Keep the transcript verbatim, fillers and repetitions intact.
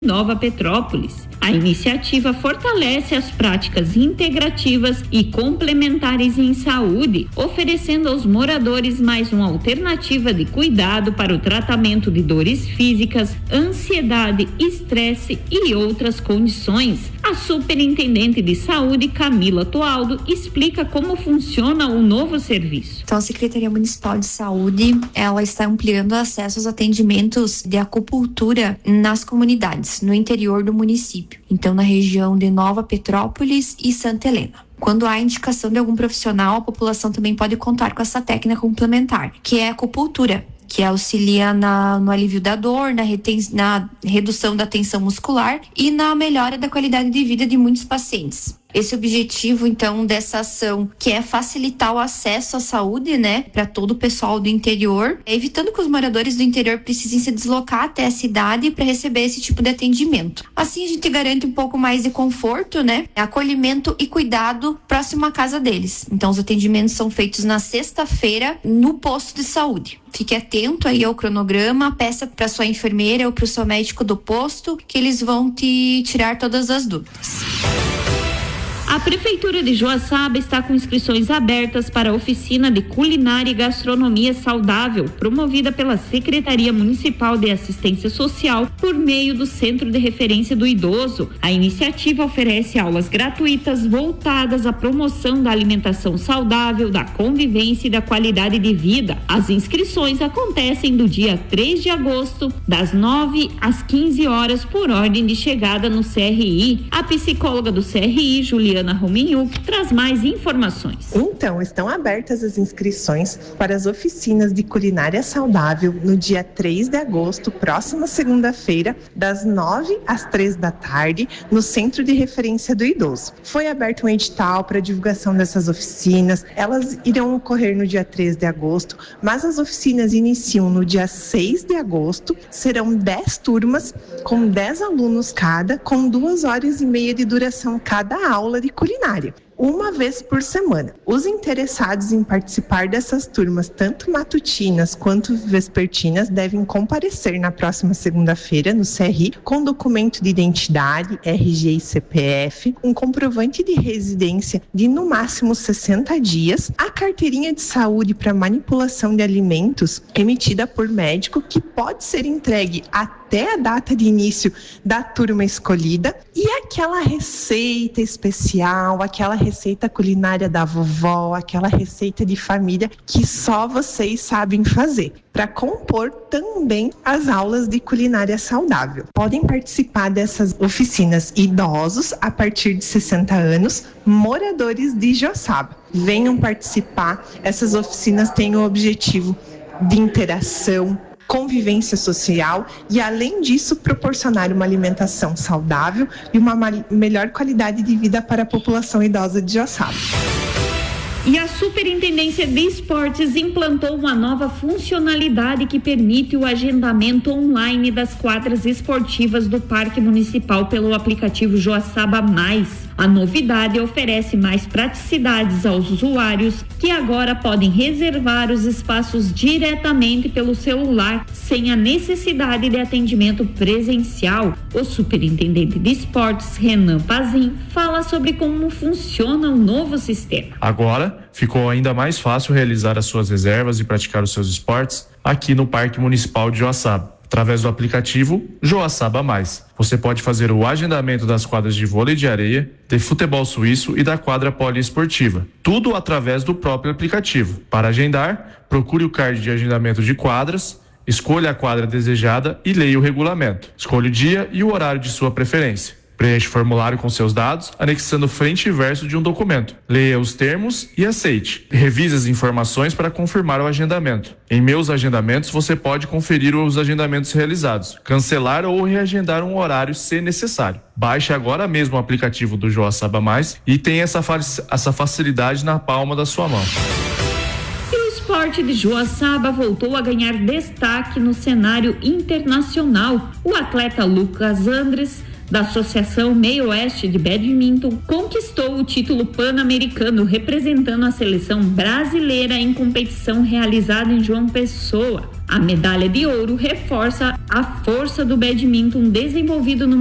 Nova Petrópolis. A iniciativa fortalece as práticas integrativas e complementares em saúde, oferecendo aos moradores mais uma alternativa de cuidado para o tratamento de dores físicas, ansiedade, estresse e outras condições. A superintendente de saúde, Camila Toaldo, explica como funciona o novo serviço. Então, a Secretaria Municipal de Saúde, ela está ampliando o acesso aos atendimentos de acupuntura nas comunidades, no interior do município. Então, na região de Nova Petrópolis e Santa Helena. Quando há indicação de algum profissional, a população também pode contar com essa técnica complementar, que é a acupuntura, que auxilia na, no alívio da dor, na, reten, na redução da tensão muscular e na melhora da qualidade de vida de muitos pacientes. Esse objetivo, então, dessa ação, que é facilitar o acesso à saúde, né, para todo o pessoal do interior, evitando que os moradores do interior precisem se deslocar até a cidade para receber esse tipo de atendimento. Assim, a gente garante um pouco mais de conforto, né, acolhimento e cuidado próximo à casa deles. Então, os atendimentos são feitos na sexta-feira no posto de saúde. Fique atento aí ao cronograma, peça para sua enfermeira ou para o seu médico do posto, que eles vão te tirar todas as dúvidas. A Prefeitura de Joaçaba está com inscrições abertas para a oficina de culinária e gastronomia saudável, promovida pela Secretaria Municipal de Assistência Social por meio do Centro de Referência do Idoso. A iniciativa oferece aulas gratuitas voltadas à promoção da alimentação saudável, da convivência e da qualidade de vida. As inscrições acontecem do dia três de agosto, das nove às quinze horas, por ordem de chegada no C R I. A psicóloga do C R I, Juliana Ana Rominhuc, traz mais informações. Então, estão abertas as inscrições para as oficinas de culinária saudável no dia três de agosto, próxima segunda-feira, das nove às três da tarde, no Centro de Referência do Idoso. Foi aberto um edital para divulgação dessas oficinas. Elas irão ocorrer no dia três de agosto, mas as oficinas iniciam no dia seis de agosto. Serão dez turmas com dez alunos cada, com duas horas e meia de duração cada aula de culinária, uma vez por semana. Os interessados em participar dessas turmas, tanto matutinas quanto vespertinas, devem comparecer na próxima segunda-feira no C R I com documento de identidade, R G e C P F, um comprovante de residência de no máximo sessenta dias, a carteirinha de saúde para manipulação de alimentos emitida por médico, que pode ser entregue até a data de início da turma escolhida, e aquela receita especial, aquela receita culinária da vovó, aquela receita de família que só vocês sabem fazer, para compor também as aulas de culinária saudável. Podem participar dessas oficinas idosos a partir de sessenta anos, moradores de Joaçaba. Venham participar. Essas oficinas têm o objetivo de interação, convivência social e, além disso, proporcionar uma alimentação saudável e uma melhor qualidade de vida para a população idosa de Joaçaba. E a Superintendência de Esportes implantou uma nova funcionalidade que permite o agendamento online das quadras esportivas do Parque Municipal pelo aplicativo Joaçaba Mais. A novidade oferece mais praticidades aos usuários, que agora podem reservar os espaços diretamente pelo celular, sem a necessidade de atendimento presencial. O superintendente de esportes, Renan Pazin, fala sobre como funciona o novo sistema. Agora, ficou ainda mais fácil realizar as suas reservas e praticar os seus esportes aqui no Parque Municipal de Joaçaba, através do aplicativo Joaçaba Mais. Você pode fazer o agendamento das quadras de vôlei de areia, de futebol suíço e da quadra poliesportiva. Tudo através do próprio aplicativo. Para agendar, procure o card de agendamento de quadras, escolha a quadra desejada e leia o regulamento. Escolha o dia e o horário de sua preferência. Preencha o formulário com seus dados, anexando frente e verso de um documento. Leia os termos e aceite. Revise as informações para confirmar o agendamento. Em Meus Agendamentos, você pode conferir os agendamentos realizados, cancelar ou reagendar um horário se necessário. Baixe agora mesmo o aplicativo do Joaçaba Mais e tenha essa, essa facilidade na palma da sua mão. O esporte de Joaçaba voltou a ganhar destaque no cenário internacional. O atleta Lucas Andres da Associação Meio Oeste de Badminton, conquistou o título pan-americano representando a seleção brasileira em competição realizada em João Pessoa. A medalha de ouro reforça a força do badminton desenvolvido no